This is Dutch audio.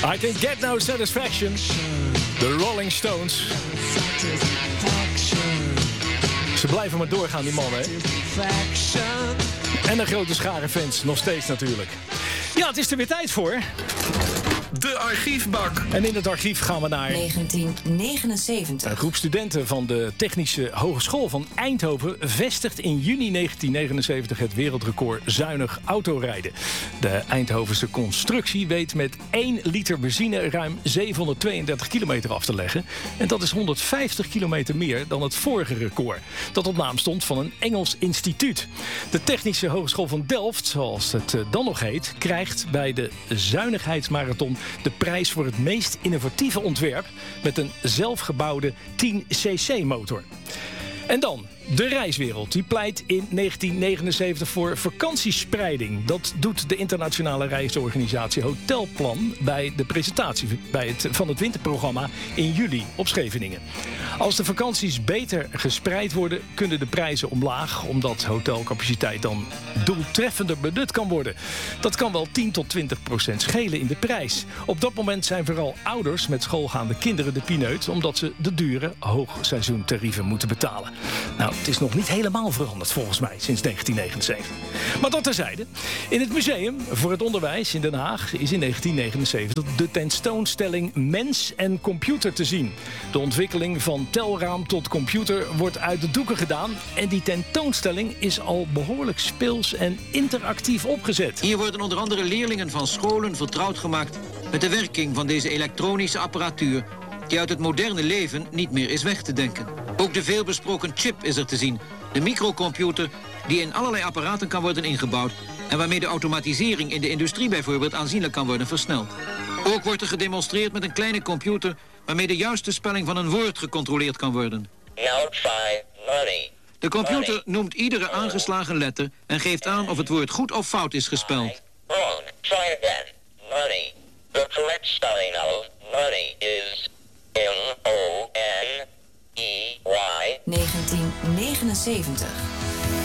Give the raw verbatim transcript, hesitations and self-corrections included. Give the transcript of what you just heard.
I can get no satisfaction. De Rolling Stones. Ze blijven maar doorgaan, die mannen, hè? En een grote schare fans, nog steeds natuurlijk. Ja, het is er weer tijd voor. De archiefbak. En in het archief gaan we naar negentien negenenzeventig. Een groep studenten van de Technische Hogeschool van Eindhoven vestigt in juni negentien negenenzeventig het wereldrecord zuinig autorijden. De Eindhovense constructie weet met één liter benzine ruim zevenhonderdtweeëndertig kilometer af te leggen. En dat is honderdvijftig kilometer meer dan het vorige record, dat op naam stond van een Engels instituut. De Technische Hogeschool van Delft, zoals het dan nog heet, krijgt bij de zuinigheidsmarathon de prijs voor het meest innovatieve ontwerp met een zelfgebouwde tien cc motor. En dan de reiswereld. Die pleit in negentien negenenzeventig voor vakantiespreiding. Dat doet de internationale reisorganisatie Hotelplan bij de presentatie bij het, van het winterprogramma in juli op Scheveningen. Als de vakanties beter gespreid worden, kunnen de prijzen omlaag, omdat hotelcapaciteit dan doeltreffender benut kan worden. Dat kan wel tien tot twintig procent schelen in de prijs. Op dat moment zijn vooral ouders met schoolgaande kinderen de pineut, omdat ze de dure hoogseizoentarieven moeten betalen. Nou, het is nog niet helemaal veranderd volgens mij sinds negentien negenenzeventig. Maar dat terzijde. In het Museum voor het Onderwijs in Den Haag is in negentien negenenzeventig de tentoonstelling Mens en Computer te zien. De ontwikkeling van telraam tot computer wordt uit de doeken gedaan. En die tentoonstelling is al behoorlijk speels en interactief opgezet. Hier worden onder andere leerlingen van scholen vertrouwd gemaakt met de werking van deze elektronische apparatuur die uit het moderne leven niet meer is weg te denken. Ook de veelbesproken chip is er te zien. De microcomputer die in allerlei apparaten kan worden ingebouwd en waarmee de automatisering in de industrie bijvoorbeeld aanzienlijk kan worden versneld. Ook wordt er gedemonstreerd met een kleine computer waarmee de juiste spelling van een woord gecontroleerd kan worden. De computer noemt iedere aangeslagen letter en geeft aan of het woord goed of fout is gespeld. Wrong. Try again. Money. The correct spelling of money is M O N E Y. negentien negenenzeventig.